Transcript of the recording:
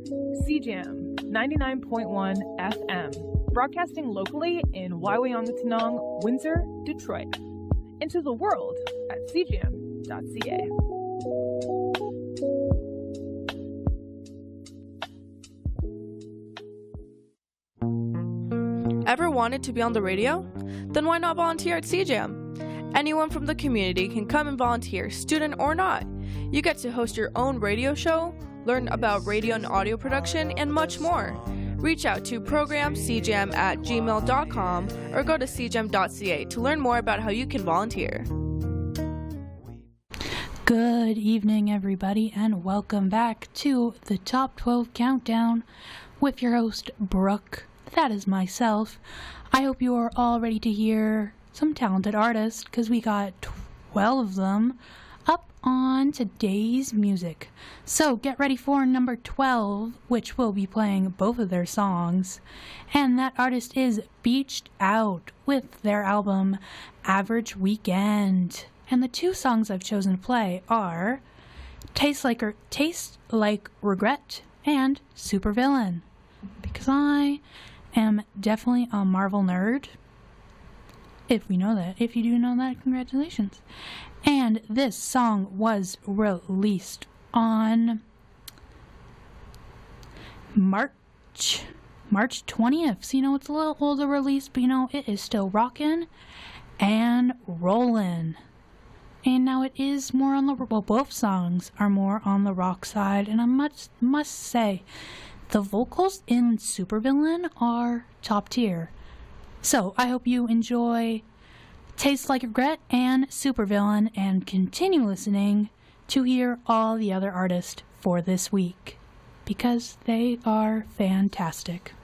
CJAM 99.1 FM, broadcasting locally in Waiwayangatanong, Windsor, Detroit. Into the world at cjam.ca. Ever wanted to be on the radio? Then why not volunteer at CJAM? Anyone from the community can come and volunteer, student or not. You get to host your own radio show, learn about radio and audio production, and much more. Reach out to programcjam@gmail.com or go to cjam.ca to learn more about how you can volunteer. Good evening, everybody, and welcome back to the Top 12 Countdown with your host, Brooke. That is myself. I hope you are all ready to hear some talented artists, because we got 12 of them up on today's music. So get ready for number 12, which will be playing both of their songs. And that artist is Beached Out with their album Average Weekend. And the two songs I've chosen to play are Taste Like Regret and Supervillain, because I am definitely a Marvel nerd. If we know that. If you do know that, congratulations. And this song was released on March 20th. So, it's a little older release, but it is still rocking and rolling. And now it is more on the, both songs are more on the rock side. And I must say, the vocals in Supervillain are top tier. So I hope you enjoy Taste Like Regret and Supervillain and continue listening to hear all the other artists for this week, because they are fantastic.